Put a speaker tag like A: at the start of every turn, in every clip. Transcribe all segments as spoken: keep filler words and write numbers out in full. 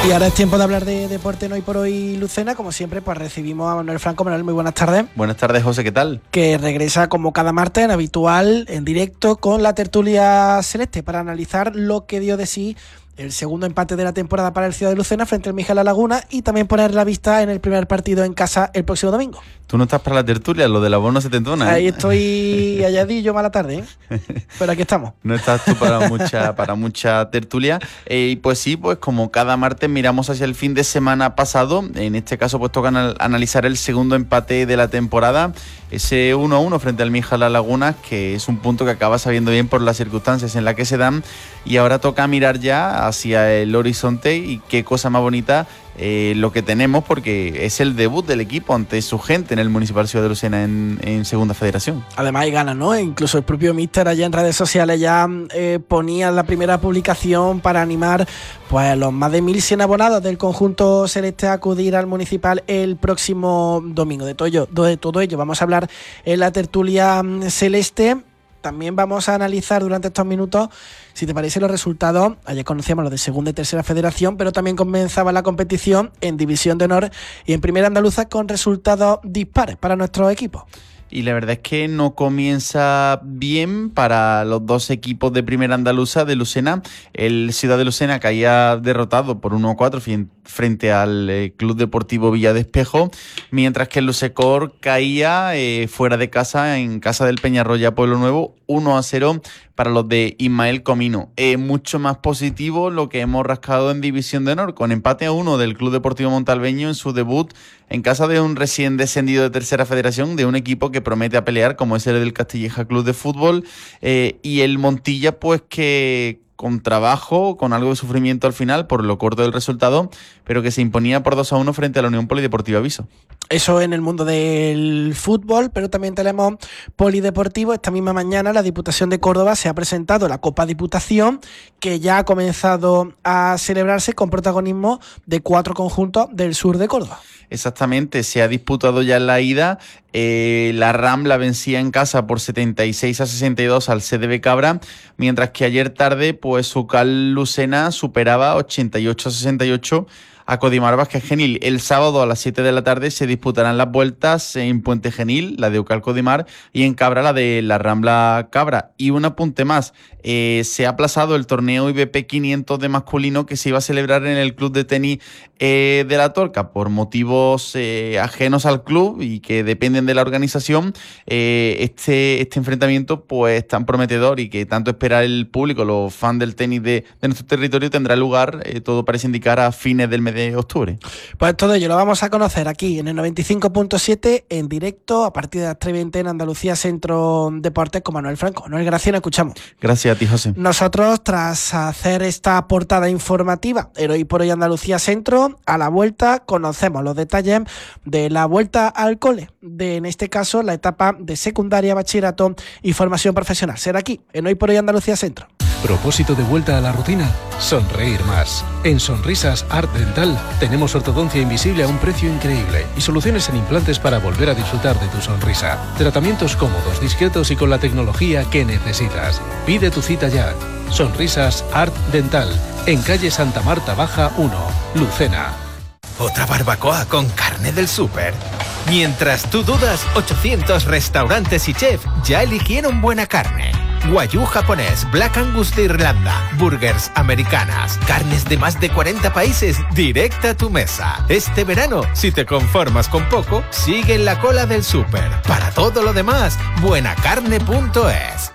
A: Y ahora es tiempo de hablar de deporte en Hoy por Hoy, Lucena. Como siempre, pues recibimos a Manuel Franco. Manuel, muy buenas tardes.
B: Buenas tardes, José, ¿qué tal?
A: Que regresa como cada martes en habitual, en directo, con la tertulia celeste para analizar lo que dio de sí el segundo empate de la temporada para el Ciudad de Lucena frente al Mijala Laguna y también poner la vista en el primer partido en casa el próximo domingo.
B: Tú no estás para la tertulia, lo del abono se te entona, ¿eh?
A: Ahí estoy halladillo mala tarde, ¿eh? Pero aquí estamos.
B: No estás tú para mucha para mucha tertulia. Eh, y pues sí, pues como cada martes miramos hacia el fin de semana pasado. En este caso pues toca anal- analizar el segundo empate de la temporada. Ese uno a uno frente al Mijala Laguna, que es un punto que acaba sabiendo bien por las circunstancias en las que se dan. Y ahora toca mirar ya hacia el horizonte y qué cosa más bonita eh, lo que tenemos, porque es el debut del equipo ante su gente en el Municipal Ciudad de Lucena en, en Segunda Federación.
A: Además hay ganas, ¿no? Incluso el propio míster allá en redes sociales ya eh, ponía la primera publicación para animar pues a los más de mil cien abonados del conjunto celeste a acudir al Municipal el próximo domingo. De todo ello, de todo ello vamos a hablar en la tertulia celeste. También vamos a analizar durante estos minutos, si te parece, los resultados. Ayer conocíamos los de Segunda y Tercera Federación, pero también comenzaba la competición en División de Honor y en Primera Andaluza con resultados dispares para nuestros equipos.
B: Y la verdad es que no comienza bien para los dos equipos de Primera Andaluza de Lucena. El Ciudad de Lucena caía derrotado por uno a cuatro frente al eh, Club Deportivo Villa de Espejo, mientras que el Lucecor caía eh, fuera de casa, en casa del Peñarroya Pueblo Nuevo, uno a cero para los de Ismael Comino. Eh, mucho más positivo lo que hemos rascado en División de Honor, con empate a uno del Club Deportivo Montalbeño en su debut en casa de un recién descendido de Tercera Federación, de un equipo que promete a pelear, como es el del Castilleja Club de Fútbol, eh, y el Montilla, pues que con trabajo, con algo de sufrimiento al final, por lo corto del resultado, pero que se imponía por dos a uno frente a la Unión Polideportiva Viso.
A: Eso en el mundo del fútbol, pero también tenemos polideportivo. Esta misma mañana la Diputación de Córdoba se ha presentado la Copa Diputación, que ya ha comenzado a celebrarse con protagonismo de cuatro conjuntos del sur de Córdoba.
B: Exactamente, se ha disputado ya en la ida. Eh, la Rambla vencía en casa por setenta y seis a sesenta y dos al C D B Cabra, mientras que ayer tarde pues Ucal Lucena superaba ochenta y ocho a sesenta y ocho a Codimar Vázquez Genil. El sábado a las siete de la tarde se disputarán las vueltas en Puente Genil, la de Ucal Codimar, y en Cabra la de la Rambla Cabra. Y un apunte más, eh, se ha aplazado el torneo I B P quinientos de masculino que se iba a celebrar en el Club de Tenis eh, de La Torca por motivos eh, ajenos al club y que dependen de la organización. Eh, este, este enfrentamiento pues tan prometedor y que tanto espera el público, los fans del tenis de, de nuestro territorio, tendrá lugar, eh, todo parece indicar, a fines del mes de octubre.
A: Pues todo ello lo vamos a conocer aquí en el noventa y cinco punto siete en directo a partir de las tres y veinte en Andalucía Centro Deportes con Manuel Franco. Manuel, gracias, nos escuchamos.
B: Gracias a ti, José.
A: Nosotros, tras hacer esta portada informativa el Hoy por Hoy Andalucía Centro, a la vuelta conocemos los detalles de la vuelta al cole, de en este caso la etapa de secundaria, bachillerato y formación profesional. Será aquí en Hoy por Hoy Andalucía Centro.
C: ¿Propósito de vuelta a la rutina? Sonreír más. En Sonrisas Art Dental tenemos ortodoncia invisible a un precio increíble y soluciones en implantes para volver a disfrutar de tu sonrisa. Tratamientos cómodos, discretos y con la tecnología que necesitas. Pide tu cita ya. Sonrisas Art Dental, en calle Santa Marta Baja uno, Lucena.
D: ¿Otra barbacoa con carne del súper? Mientras tú dudas, ochocientos restaurantes y chefs ya eligieron buena carne. Wagyu japonés, Black Angus de Irlanda, burgers americanas, carnes de más de cuarenta países directa a tu mesa. Este verano, si te conformas con poco, sigue en la cola del súper. Para todo lo demás, buenacarne punto es.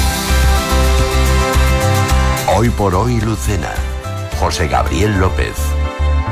E: Hoy por Hoy Lucena. José Gabriel López.